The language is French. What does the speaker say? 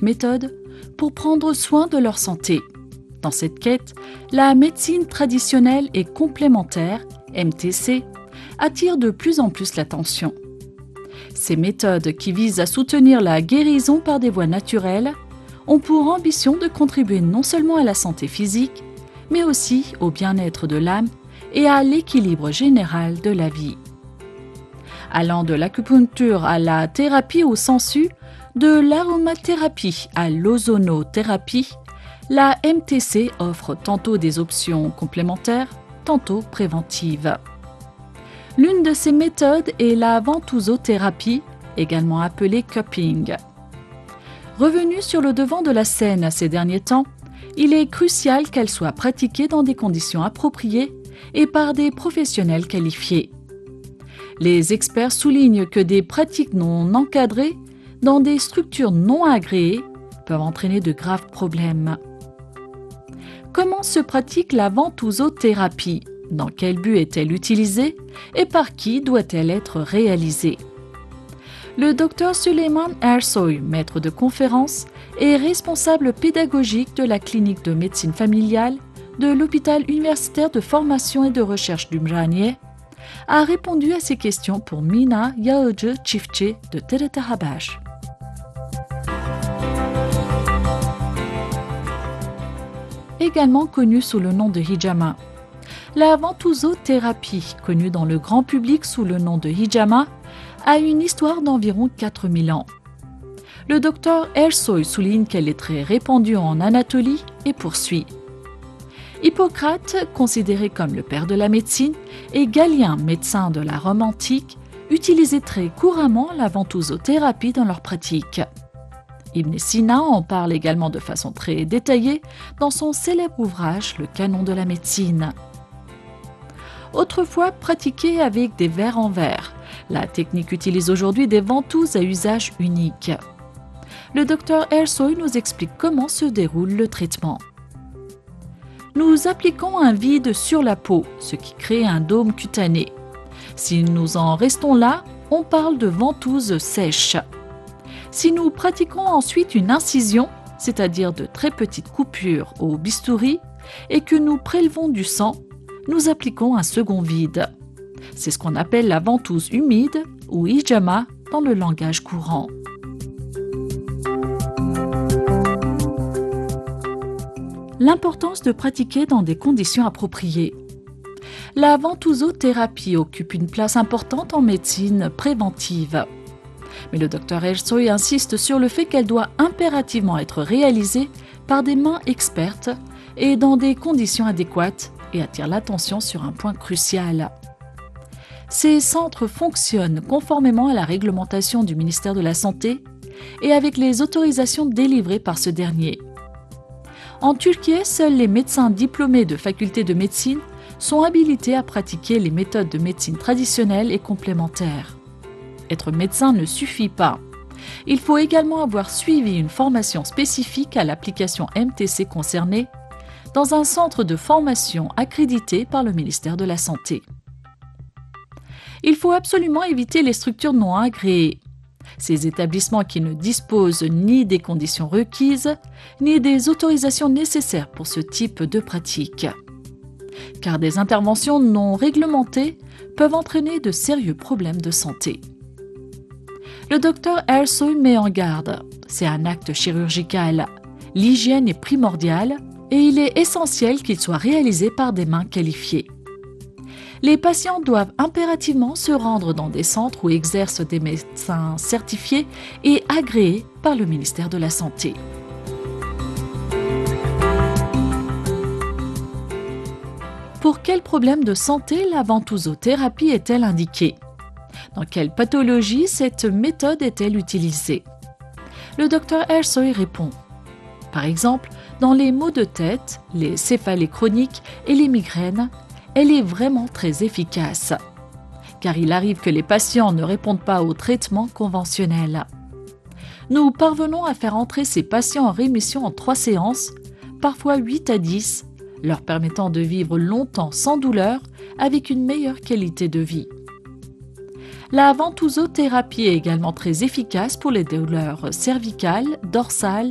cette méthode pour prendre soin de leur santé. Dans cette quête, la médecine traditionnelle et complémentaire, MTC, attire de plus en plus l'attention. Ces méthodes qui visent à soutenir la guérison par des voies naturelles ont pour ambition de contribuer non seulement à la santé physique, mais aussi au bien-être de l'âme et à l'équilibre général de la vie. Allant de l'acupuncture à la thérapie au sensu, de l'aromathérapie à l'ozonothérapie, la MTC offre tantôt des options complémentaires, tantôt préventives. L'une de ces méthodes est la ventousothérapie, également appelée cupping. Revenue sur le devant de la scène ces derniers temps, il est crucial qu'elle soit pratiquée dans des conditions appropriées et par des professionnels qualifiés. Les experts soulignent que des pratiques non encadrées dans des structures non agréées peuvent entraîner de graves problèmes. Comment se pratique la ventousothérapie? Dans quel but est-elle utilisée et par qui doit-elle être réalisée? Le Dr Suleiman Ersoy, maître de conférence et responsable pédagogique de la clinique de médecine familiale de l'hôpital universitaire de formation et de recherche d'Umraniye, a répondu à ces questions pour Mina Yağcı Çiftçi de TRT Haber. Également connue sous le nom de hijama. La ventousothérapie, connue dans le grand public sous le nom de hijama, a une histoire d'environ 4000 ans. Le docteur Ersoy souligne qu'elle est très répandue en Anatolie et poursuit. Hippocrate, considéré comme le père de la médecine, et Galien, médecin de la Rome antique, utilisaient très couramment la ventousothérapie dans leur pratique. Ibn Sina en parle également de façon très détaillée dans son célèbre ouvrage Le canon de la médecine. Autrefois pratiquée avec des verres en verre, la technique utilise aujourd'hui des ventouses à usage unique. Le docteur Ersoy nous explique comment se déroule le traitement. Nous appliquons un vide sur la peau, ce qui crée un dôme cutané. Si nous en restons là, on parle de ventouse sèche. Si nous pratiquons ensuite une incision, c'est-à-dire de très petites coupures au bistouri, et que nous prélevons du sang, nous appliquons un second vide. C'est ce qu'on appelle la ventouse humide ou hijama dans le langage courant. L'importance de pratiquer dans des conditions appropriées. La ventousothérapie occupe une place importante en médecine préventive. Mais le docteur Ersoy insiste sur le fait qu'elle doit impérativement être réalisée par des mains expertes et dans des conditions adéquates et attire l'attention sur un point crucial. Ces centres fonctionnent conformément à la réglementation du ministère de la Santé et avec les autorisations délivrées par ce dernier. En Turquie, seuls les médecins diplômés de faculté de médecine sont habilités à pratiquer les méthodes de médecine traditionnelles et complémentaires. Être médecin ne suffit pas. Il faut également avoir suivi une formation spécifique à l'application MTC concernée dans un centre de formation accrédité par le ministère de la Santé. Il faut absolument éviter les structures non agréées. Ces établissements qui ne disposent ni des conditions requises, ni des autorisations nécessaires pour ce type de pratique. Car des interventions non réglementées peuvent entraîner de sérieux problèmes de santé. Le docteur Ersoy met en garde. C'est un acte chirurgical. L'hygiène est primordiale et il est essentiel qu'il soit réalisé par des mains qualifiées. Les patients doivent impérativement se rendre dans des centres où exercent des médecins certifiés et agréés par le ministère de la Santé. Pour quels problèmes de santé la ventousothérapie est-elle indiquée? Dans quelle pathologie cette méthode est-elle utilisée? Le docteur Ersoy répond. Par exemple, dans les maux de tête, les céphalées chroniques et les migraines, elle est vraiment très efficace. Car il arrive que les patients ne répondent pas au traitement conventionnel. Nous parvenons à faire entrer ces patients en rémission en 3 séances, parfois 8 à 10, leur permettant de vivre longtemps sans douleur avec une meilleure qualité de vie. La ventousothérapie est également très efficace pour les douleurs cervicales, dorsales